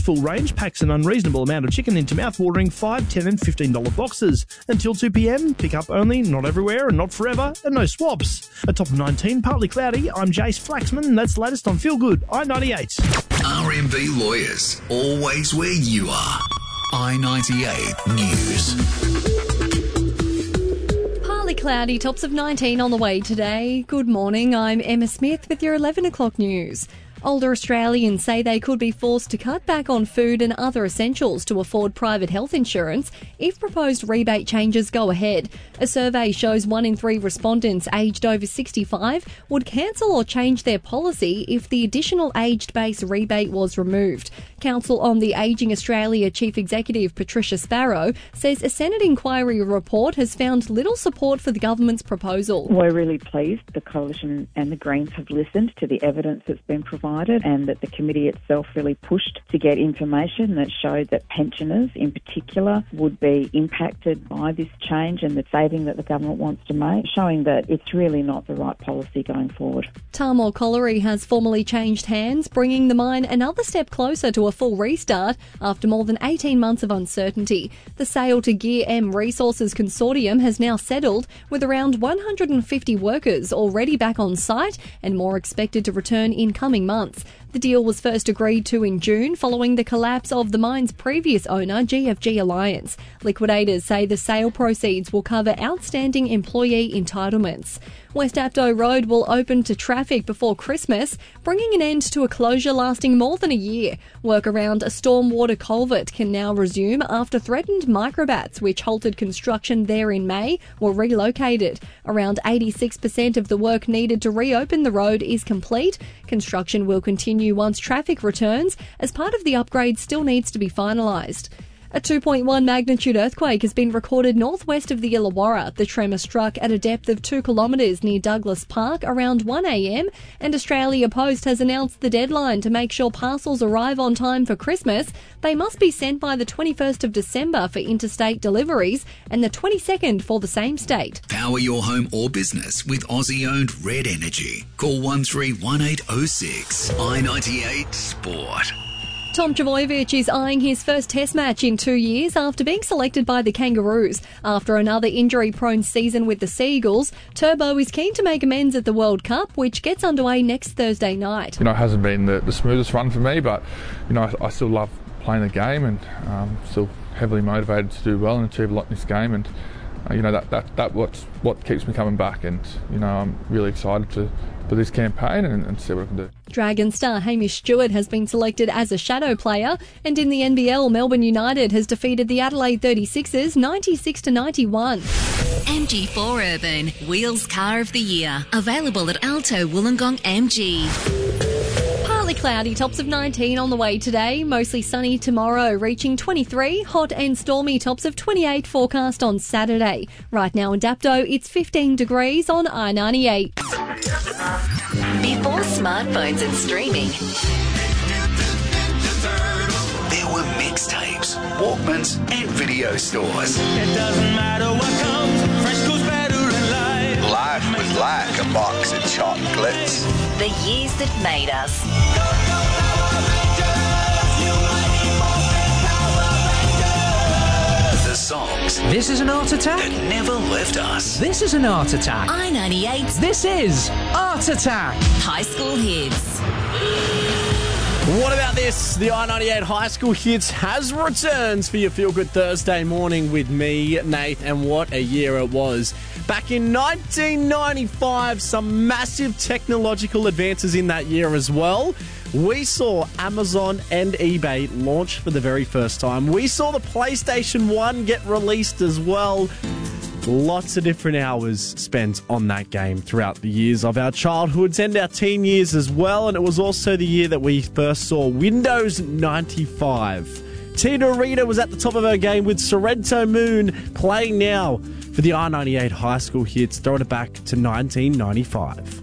full range packs an unreasonable amount of chicken into mouth-watering $5, $10 and $15 boxes. Until 2 p.m, pick up only, not everywhere and not forever, and no swaps. A top of 19, partly cloudy. I'm Jace Flaxman, and that's the latest on Feel Good, I-98. RMB Lawyers, always where you are. I-98 News. Partly cloudy, tops of 19 on the way today. Good morning, I'm Emma Smith with your 11 o'clock news. Older Australians say they could be forced to cut back on food and other essentials to afford private health insurance if proposed rebate changes go ahead. A survey shows 1 in 3 respondents aged over 65 would cancel or change their policy if the additional aged-based rebate was removed. Council on the Ageing Australia Chief Executive Patricia Sparrow says a Senate inquiry report has found little support for the government's proposal. We're really pleased the Coalition and the Greens have listened to the evidence that's been provided, and that the committee itself really pushed to get information that showed that pensioners in particular would be impacted by this change and the saving that the government wants to make, showing that it's really not the right policy going forward. Tahmoor Colliery has formally changed hands, bringing the mine another step closer to a full restart after more than 18 months of uncertainty. The sale to Gear M Resources Consortium has now settled, with around 150 workers already back on site and more expected to return in coming months. The deal was first agreed to in June following the collapse of the mine's previous owner, GFG Alliance. Liquidators say the sale proceeds will cover outstanding employee entitlements. West Apto Road will open to traffic before Christmas, bringing an end to a closure lasting more than a year. Work around a stormwater culvert can now resume after threatened microbats, which halted construction there in May, were relocated. Around 86% of the work needed to reopen the road is complete. Construction will continue once traffic returns, as part of the upgrade still needs to be finalised. A 2.1 magnitude earthquake has been recorded northwest of the Illawarra. The tremor struck at a depth of 2 kilometres near Douglas Park around 1 a.m, and Australia Post has announced the deadline to make sure parcels arrive on time for Christmas. They must be sent by the 21st of December for interstate deliveries and the 22nd for the same state. Power your home or business with Aussie-owned Red Energy. Call 131806. I-98 Sport. Tom Trbojevic is eyeing his first Test match in 2 years after being selected by the Kangaroos. After another injury-prone season with the Seagulls, Turbo is keen to make amends at the World Cup, which gets underway next Thursday night. It hasn't been the smoothest run for me, but I still love playing the game and still heavily motivated to do well and achieve a lot in this game. And that's what keeps me coming back. And I'm really excited for this campaign and see what I can do. Dragon star Hamish Stewart has been selected as a shadow player, and in the NBL, Melbourne United has defeated the Adelaide 36ers 96-91. MG4 Urban, Wheels Car of the Year. Available at Alto Wollongong MG. Partly cloudy, tops of 19 on the way today. Mostly sunny tomorrow, reaching 23. Hot and stormy, tops of 28 forecast on Saturday. Right now in Dapto, it's 15 degrees on I-98. Before smartphones and streaming, There were mixtapes, Walkmans and video stores. It doesn't matter what comes, fresh goes better in life. Life was like a box of chocolates. the years that made us. The songs This is an Art Attack. that never left us. This is an Art Attack. I-98 This is Art Attack. High School Hits. What about this? The I-98 High School Hits has returns for your Feel Good Thursday morning with me, Nate, and what a year it was. Back in 1995, some massive technological advances in that year as well. We saw Amazon and eBay launch for the very first time. We saw the PlayStation 1 get released as well. Lots of different hours spent on that game throughout the years of our childhoods and our teen years as well. And it was also the year that we first saw Windows 95. Tina Rita was at the top of her game with Sorrento Moon playing now for the I-98 High School Hits, throwing it back to 1995.